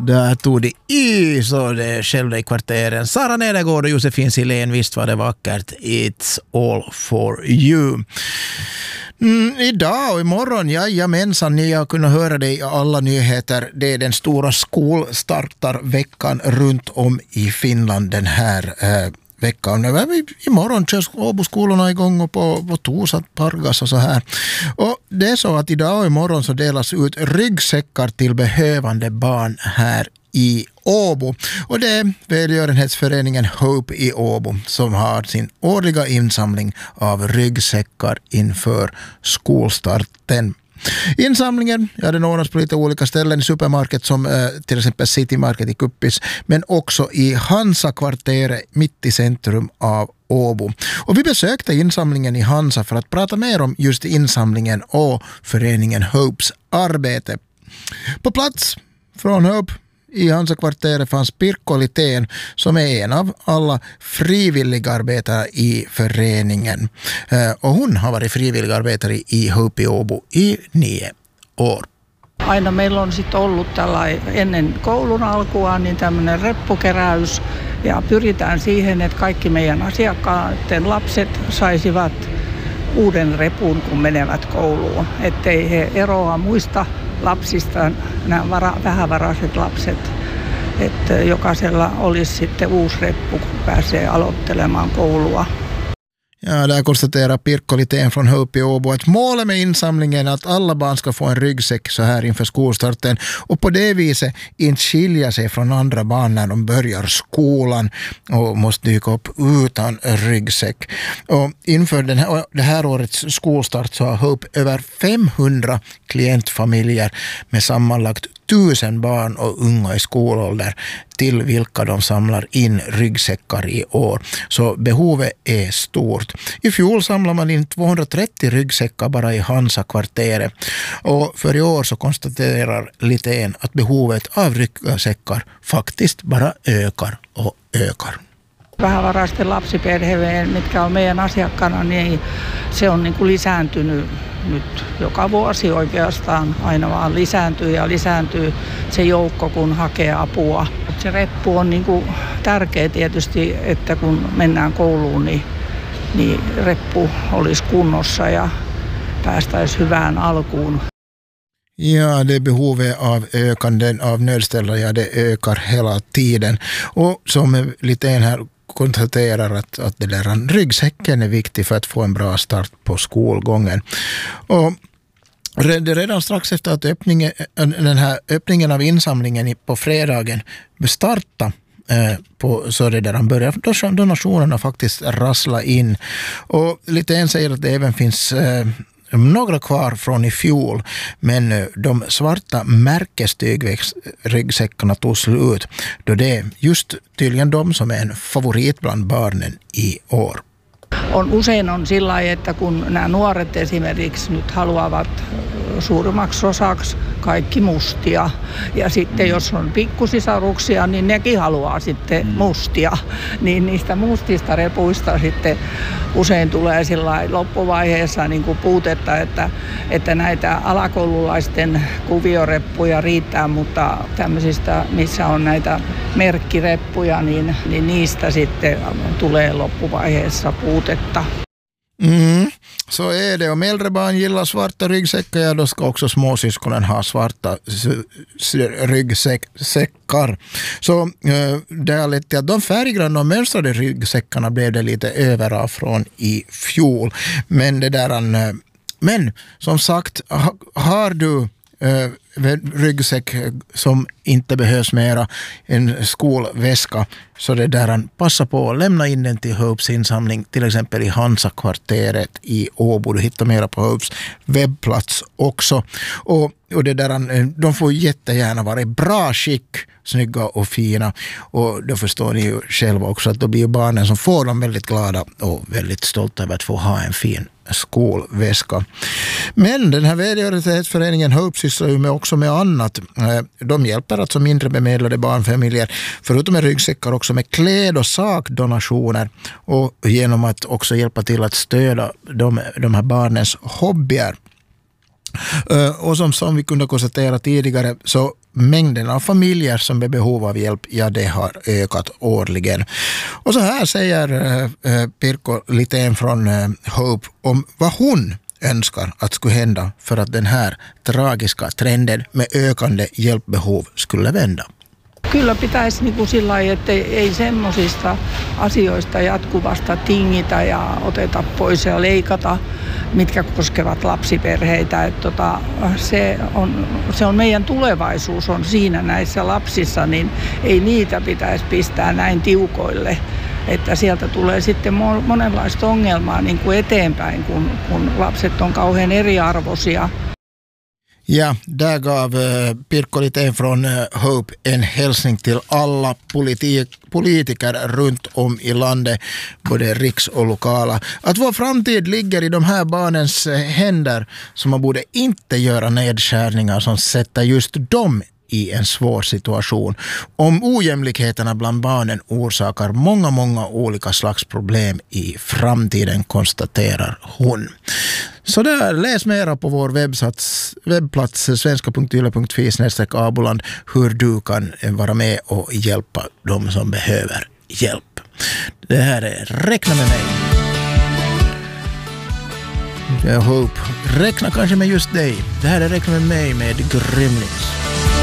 Där tog det i så det skällde i kvarteren. Sara Nedergård och Josefin Silén, visst var det vackert. It's all for you. Idag och imorgon, jajamensan, ni har kunnat höra det i alla nyheter. Det är den stora skolstartarveckan runt om i Finland den här veckan. Imorgon körs Åboskolorna igång och på Tosat, Pargas och så här. Och det är så att idag och imorgon så delas ut ryggsäckar till behövande barn här i Åbo. Och det är välgörenhetsföreningen Hope i Åbo som har sin årliga insamling av ryggsäckar inför skolstarten. Insamlingen, den ordnas på lite olika ställen i supermarket som till exempel City Market i Kuppis, men också i Hansa-kvarteret mitt i centrum av Åbo. Och vi besökte insamlingen i Hansa för att prata mer om just insamlingen och föreningen Hopes arbete. På plats från Hope i Hansa-kvarteret fanns Pirkko Litén som är en av alla frivilligarbetare i föreningen. Och hon har varit frivilligarbetare i Hope i Åbo i 9 år. Aina meillä on sitten ollut ennen koulun alkua niin tämmöinen reppukeräys ja pyritään siihen, että kaikki meidän asiakkaiden lapset saisivat uuden repun, kun menevät kouluun. Ettei he eroa muista lapsista, nämä vähävaraiset lapset, että jokaisella olisi sitten uusi reppu, kun pääsee aloittelemaan koulua. Ja, där konstaterar Pirkko Litén från Hope i Åbo att målet med insamlingen är att alla barn ska få en ryggsäck så här inför skolstarten och på det viset inte skilja sig från andra barn när de börjar skolan och måste dyka upp utan ryggsäck. Och inför det här årets skolstart så har Hope över 500 klientfamiljer med sammanlagt 1000 barn och unga i skolålder till vilka de samlar in ryggsäckar i år. Så behovet är stort. I fjol samlar man in 230 ryggsäckar bara i Hansa-kvarteret. Och för i år så konstaterar Litén att behovet av ryggsäckar faktiskt bara ökar och ökar. Vähävaraisten lapsiperheen, mitkä on meidän asiakkaana, niin se on niin kuin lisääntynyt nyt joka vuosi oikeastaan. Aina vaan lisääntyy se joukko, kun hakee apua. Se reppu on niin kuin tärkeä tietysti, että kun mennään kouluun, niin reppu olisi kunnossa ja päästäisiin hyvään alkuun. Ja, det behovet av ökanden av nödställda, det ökar hela tiden. Och som Litén här konstaterar att det där ryggsäcken är viktig för att få en bra start på skolgången. Och redan strax efter att den här öppningen av insamlingen på fredagen starta så det där han börjar donationerna faktiskt rassla in. Och Litén säger att det även finns några kvar från i fjol, men de svarta märkesstygryggsäckarna tog slut då det är just tydligen de som är en favorit bland barnen i år. Usein on sillä lailla, että kun nämä nuoret esimerkiksi nyt haluavat suurimmaksi osaksi kaikki mustia. Ja sitten jos on pikkusisaruksia, niin nekin haluaa sitten mustia. Niin niistä mustista repuista sitten usein tulee sillä lailla loppuvaiheessa niin kuin puutetta, että näitä alakoululaisten kuvioreppuja riittää, mutta tämmöisistä, missä on näitä merkkireppuja, niin niistä sitten tulee loppuvaiheessa puutetta. Så är det. Om äldre barn gillar svarta ryggsäckar, då ska också småsyskonen ha svarta ryggsäckar. Så det har lett till att de färggranna och mönstrade ryggsäckarna blev det lite över av från i fjol. Men som sagt, har du ryggsäck som inte behövs mera, en skolväska, så det där passa på att lämna in den till Hopes insamling, till exempel i Hansa-kvarteret i Åbo. Du hittar mera på Hopes webbplats också. Och det där, de får jättegärna vara i bra skick, snygga och fina, och då förstår ni ju själva också att då blir barnen som får dem väldigt glada och väldigt stolta över att få ha en fin skolväska. Men den här välgörenhetsföreningen Hope sysslar ju också med annat. De hjälper alltså mindre bemedlade barnfamiljer, förutom med ryggsäckar, också med kläd- och sakdonationer, och genom att också hjälpa till att stödja de här barnens hobbyer. Och som vi kunde konstatera tidigare, så mängden av familjer som är behov av hjälp, ja, det har ökat årligen. Och så här säger Pirkko Litén från Hope om vad hon önskar att skulle hända för att den här tragiska trenden med ökande hjälpbehov skulle vända. Kyllä pitäisi niin kuin sillä lailla, että ei semmoisista asioista jatkuvasta tingitä ja oteta pois ja leikata, mitkä koskevat lapsiperheitä. Että se on meidän tulevaisuus on siinä näissä lapsissa, niin ei niitä pitäisi pistää näin tiukoille. Että sieltä tulee sitten monenlaista ongelmaa niin kuin eteenpäin, kun lapset on kauhean eriarvoisia. Ja, där gav Pirkko Litén från Hope en hälsning till alla politiker runt om i landet, både riks- och lokala. Att vår framtid ligger i de här barnens händer, så man borde inte göra nedskärningar som sätter just dem i en svår situation. Om ojämlikheterna bland barnen orsakar många olika slags problem i framtiden, konstaterar hon. Så där, läs mera på vår webbplats svenska.yle.fi/aboland hur du kan vara med och hjälpa de som behöver hjälp. Det här är Räkna med mig. Jag hoppas räkna kanske med just dig. Det här är Räkna med mig med Gremlins.